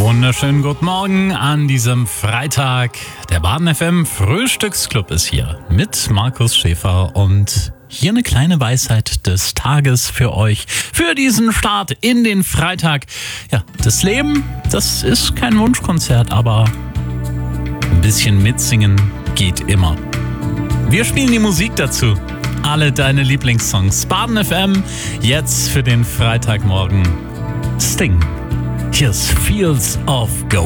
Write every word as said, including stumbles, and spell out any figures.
Wunderschönen guten Morgen an diesem Freitag. Der Baden F M Frühstücksclub ist hier mit Markus Schäfer und hier eine kleine Weisheit des Tages für euch, für diesen Start in den Freitag. Ja, das Leben, das ist kein Wunschkonzert, aber ein bisschen mitsingen geht immer. Wir spielen die Musik dazu. Alle deine Lieblingssongs. Baden F M, jetzt für den Freitagmorgen. Sting. Here's Fields of Gold.